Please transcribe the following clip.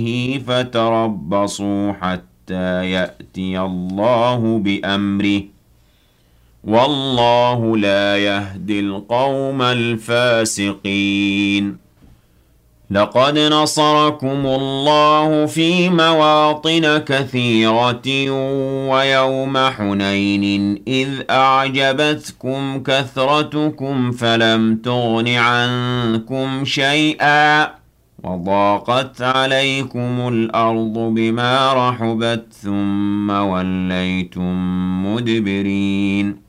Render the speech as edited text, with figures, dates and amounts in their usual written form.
فتربصوا حتى يأتي الله بأمره والله لا يهدي القوم الفاسقين لقد نصركم الله في مواطن كثيرة ويوم حنين إذ أعجبتكم كثرتكم فلم تغن عنكم شيئا وضاقت عليكم الأرض بما رحبت ثم وليتم مدبرين